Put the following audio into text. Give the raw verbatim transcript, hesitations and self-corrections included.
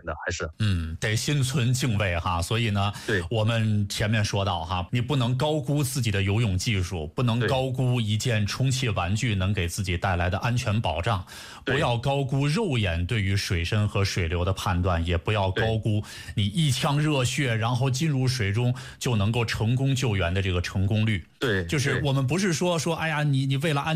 的，还是嗯，得心存敬畏哈。所以呢， 对， 我们前面说到哈，你不能高估自己的游泳技术，不能高估一件充气玩具能给自己带来的安全保障，不要高估肉眼对于水深和水流的判断，也不要高估你一腔热血然后进入水中就能够成功救援的这个成功率。 对， 就是我们不是说说，哎呀，你你为了安